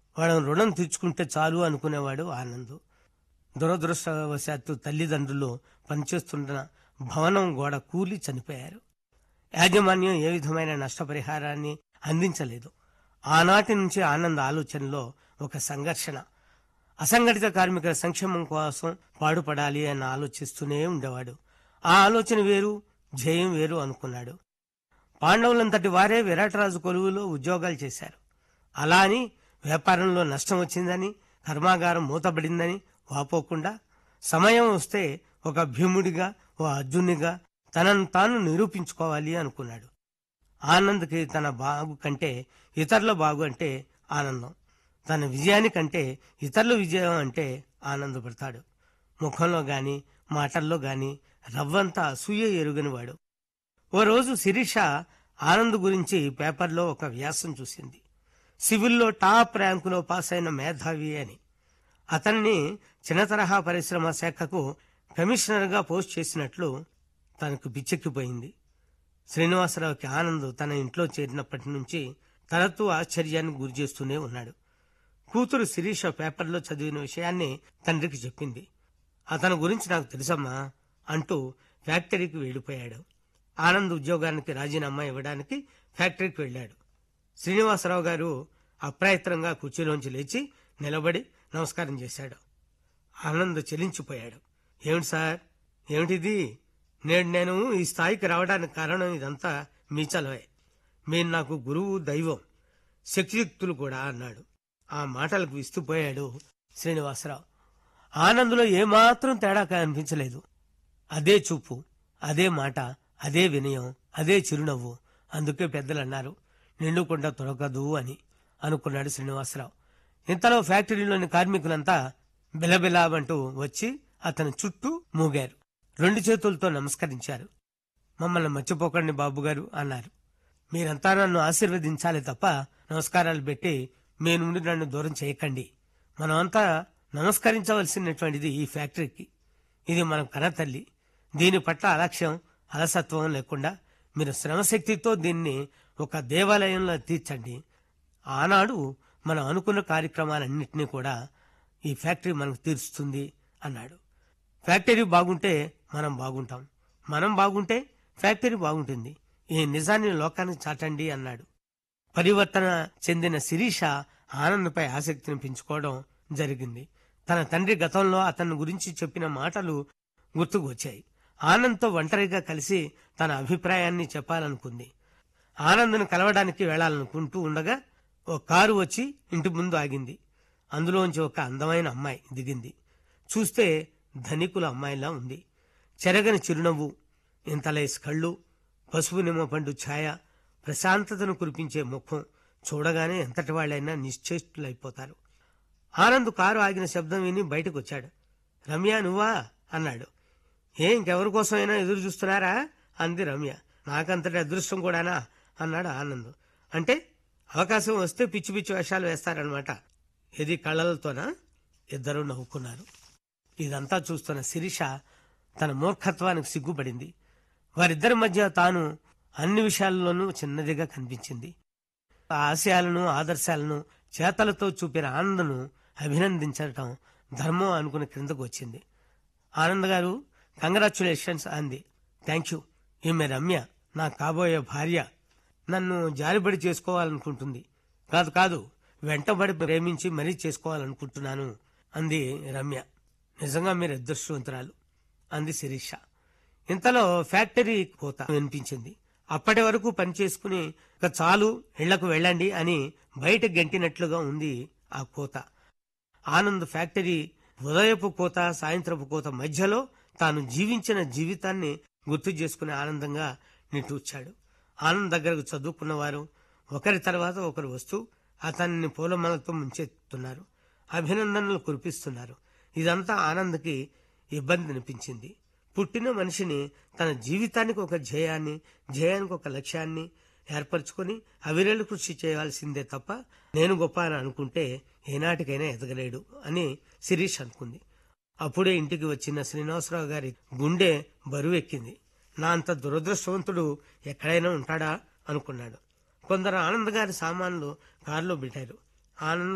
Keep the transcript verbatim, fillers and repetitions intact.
వాళ్ళ రుణం తీర్చుకుంటే చాలు అనుకునేవాడు ఆనంద్. దురదృష్టవశాత్తు తల్లిదండ్రులు పనిచేస్తున్న భవనం గోడ కూలి చనిపోయారు. యాజమాన్యం ఏ విధమైన నష్టపరిహారాన్ని అందించలేదు. ఆనాటి నుంచి ఆనంద్ ఆలోచనలో ఒక సంఘర్షణ. అసంఘటిత కార్మికుల సంక్షేమం కోసం పాడుపడాలి అని ఆలోచిస్తూనే ఉండేవాడు. ఆ ఆలోచన వేరు, ధ్యేయం వేరు అనుకున్నాడు. పాండవులంతటి వారే విరాటరాజు కొలువులో ఉద్యోగాలు చేశారు. అలా అని వ్యాపారంలో నష్టం వచ్చిందని, కర్మాగారం మూతబడిందని వాపోకుండా సమయం వస్తే ఒక భీముడిగా, ఓ అర్జునుడిగా తనను తాను నిరూపించుకోవాలి అనుకున్నాడు. ఆనంద్కి తన బాగు కంటే ఇతరుల బాగు అంటే ఆనందం. తన విజయానికంటే ఇతరుల విజయం అంటే ఆనందపడతాడు. ముఖంలో గాని మాటల్లో గాని రవ్వంతా అసూయ ఎరుగనివాడు. ఓ రోజు శిరీష ఆనంద్ గురించి పేపర్లో ఒక వ్యాసం చూసింది. సివిల్లో టాప్ ర్యాంకులో పాస్ అయిన మేధావి అని. అతన్ని చిన్న తరహా పరిశ్రమ శాఖకు కమిషనర్గా పోస్ట్ చేసినట్లు తనకు పిచ్చెక్కిపోయింది. శ్రీనివాసరావుకి ఆనంద్ తన ఇంట్లో చేరినప్పటి నుంచి తరచూ ఆశ్చర్యానికి గురి చేస్తూనే ఉన్నాడు. కూతురు శిరీష పేపర్లో చదివిన విషయాన్ని తండ్రికి చెప్పింది. అతని గురించి నాకు తెలుసమ్మా అంటూ ఫ్యాక్టరీకి వెళ్లిపోయాడు. ఆనంద్ ఉద్యోగానికి రాజీనామా ఇవ్వడానికి ఫ్యాక్టరీకి వెళ్లాడు. శ్రీనివాసరావు గారు అప్రయత్నంగా కుర్చీలోంచి లేచి నిలబడి నమస్కారం చేశాడు. ఆనంద్ చెలించిపోయాడు. ఏమిటి సార్, ఏమిటిది? నేడు నేను ఈ స్థాయికి రావడానికి కారణం ఇదంతా మీ చలవే. మీరు నాకు గురువు, దైవం, శక్తియుక్తులు కూడా అన్నాడు. ఆ మాటలకు విస్తుపోయాడు శ్రీనివాసరావు. ఆనందులో ఏమాత్రం తేడా కనిపించలేదు. అదే చూపు, అదే మాట, అదే వినయం, అదే చిరునవ్వు. అందుకే పెద్దలు అన్నారు నిండుకుండ తొడగదు అని అనుకున్నాడు శ్రీనివాసరావు. ఇంతలో ఫ్యాక్టరీలోని కార్మికులంతా బిలబిలామంటూ వచ్చి అతని చుట్టూ మూగారు. రెండు చేతులతో నమస్కరించారు. మమ్మల్ని మర్చిపోకండి బాబుగారు అన్నారు. మీరంతా నన్ను ఆశీర్వదించాలి తప్ప నమస్కారాలు పెట్టి మీ నుండి నన్ను దూరం చేయకండి. మనమంతా నమస్కరించవలసినటువంటిది ఈ ఫ్యాక్టరీకి. ఇది మన కనతల్లి. దీని పట్ల అలక్ష్యం, అలసత్వం లేకుండా మీరు శ్రమశక్తితో దీన్ని ఒక దేవాలయంలో తీర్చండి. ఆనాడు మనం అనుకున్న కార్యక్రమాలన్నింటినీ కూడా ఈ ఫ్యాక్టరీ మనకు తీరుస్తుంది అన్నాడు. ఫ్యాక్టరీ బాగుంటే మనం బాగుంటాం, మనం బాగుంటే ఫ్యాక్టరీ బాగుంటుంది. ఈ నిజాన్ని లోకానికి చాటండి అన్నాడు. పరివర్తన చెందిన శిరీష ఆనంద్పై ఆసక్తిని పెంచుకోవడం జరిగింది. తన తండ్రి గతంలో అతని గురించి చెప్పిన మాటలు గుర్తుకు వచ్చాయి. ఆనంద్తో ఒంటరిగా కలిసి తన అభిప్రాయాన్ని చెప్పాలనుకుంది. ఆనంద్ను కలవడానికి వెళ్లాలనుకుంటూ ఉండగా ఓ కారు వచ్చి ఇంటి ముందు ఆగింది. అందులోంచి ఒక అందమైన అమ్మాయి దిగింది. చూస్తే ధనికుల అమ్మాయిలా ఉంది. చెరగని చిరునవ్వు, ఇంతలేసి కళ్ళు, పసుపు నిమ్మ పండు ఛాయ, ప్రశాంతతను కురిపించే ముఖం చూడగానే ఎంతటి వాళ్లైనా నిశ్చేష్టులైపోతారు. ఆనంద్ కారు ఆగిన శబ్దం విని బయటకు వచ్చాడు. రమ్య నువ్వా అన్నాడు. ఏ ఇంకెవరి కోసమైనా ఎదురు చూస్తున్నారా అంది రమ్య. నాకంతటి అదృష్టం కూడానా అన్నాడు ఆనంద్. అంటే అవకాశం వస్తే పిచ్చి పిచ్చి వేషాలు వేస్తారనమాట. ఇది కళ్ళలతోనా? ఇద్దరూ నవ్వుకున్నారు. ఇదంతా చూస్తున్న శిరీష తన మూర్ఖత్వానికి సిగ్గుపడింది. వారిద్దరి మధ్య తాను అన్ని విషయాల్లోనూ చిన్నదిగా కనిపించింది. ఆ ఆశయాలను, ఆదర్శాలను చేతలతో చూపిన ఆనంద్ను అభినందించటం ధర్మం అనుకుని క్రిందకు వచ్చింది. ఆనంద్ గారు కంగ్రాచ్యులేషన్స్ అంది. Thank you. ఈమె రమ్య, నా కాబోయే భార్య. నన్ను జాలిబడి చేసుకోవాలనుకుంటుంది. కాదు కాదు వెంటబడి ప్రేమించి మరీ చేసుకోవాలనుకుంటున్నాను అంది రమ్య. నిజంగా మీరు అదృష్టవంతురాలు అంది శిరీష. ఇంతలో ఫ్యాక్టరీ కోత వినిపించింది. అప్పటి వరకు పనిచేసుకుని ఇక చాలు ఇళ్లకు వెళ్ళండి అని బయట గెంటినట్లుగా ఉంది ఆ కోత. ఆనంద్ ఫ్యాక్టరీ ఉదయపు కోత, సాయంత్రపు కోత మధ్యలో తాను జీవించిన జీవితాన్ని గుర్తు చేసుకుని ఆనందంగా నిట్టూర్చాడు. ఆనంద్ దగ్గరకు చదువుకున్నవారు ఒకరి తర్వాత ఒకరు వస్తూ అతన్ని పూలమాలతో ముంచెత్తున్నారు, అభినందనలు కురిపిస్తున్నారు. ఇదంతా ఆనంద్కి ఇబ్బంది అనిపించింది. పుట్టిన మనిషిని తన జీవితానికి ఒక ధ్యేయాన్ని, ధ్యేయానికి ఒక లక్ష్యాన్ని ఏర్పరచుకుని అవిరేలు కృషి చేయాల్సిందే తప్ప నేను గొప్ప అని అనుకుంటే ఏనాటికైనా ఎదగలేడు అని శిరీష్ అనుకుంది. అప్పుడే ఇంటికి వచ్చిన శ్రీనివాసరావు గారి గుండె బరువెక్కింది. నా అంత దురదృష్టవంతుడు ఎక్కడైనా ఉంటాడా అనుకున్నాడు. కొందరు ఆనంద్ గారి సామాన్లు కారులో పెట్టారు. ఆనంద్